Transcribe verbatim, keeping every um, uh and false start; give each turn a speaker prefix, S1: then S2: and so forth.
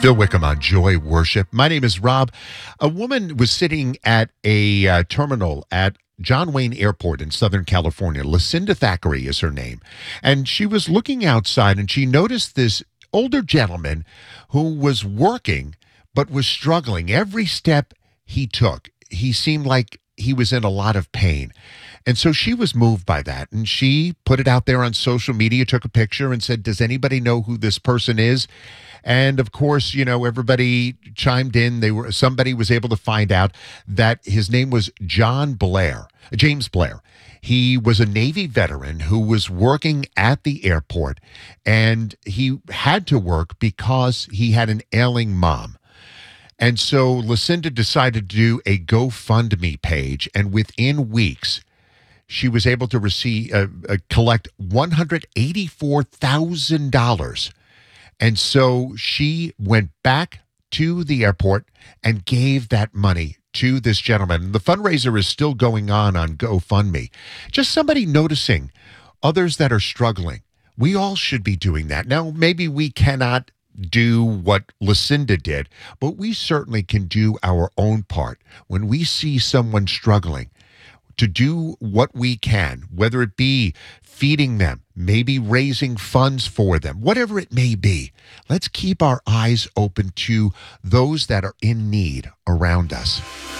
S1: Bill Wickham on Joy Worship. My name is Rob. A woman was sitting at a uh, terminal at John Wayne Airport in Southern California. Lucinda Thackeray is her name. And she was looking outside and she noticed this older gentleman who was working but was struggling. Every step he took, he seemed like he was in a lot of pain. And so she was moved by that. And she put it out there on social media, took a picture and said, does anybody know who this person is? And of course, you know, everybody chimed in. They were somebody was able to find out that his name was John Blair, James Blair. He was a Navy veteran who was working at the airport, and he had to work because he had an ailing mom. And so Lucinda decided to do a GoFundMe page, and within weeks, she was able to receive uh, uh, collect one hundred eighty-four thousand dollars. And so she went back to the airport and gave that money to this gentleman. The fundraiser is still going on on GoFundMe. Just somebody noticing others that are struggling. We all should be doing that. Now, maybe we cannot do what Lucinda did, but we certainly can do our own part. When we see someone struggling, to do what we can, whether it be feeding them, maybe raising funds for them, whatever it may be. Let's keep our eyes open to those that are in need around us.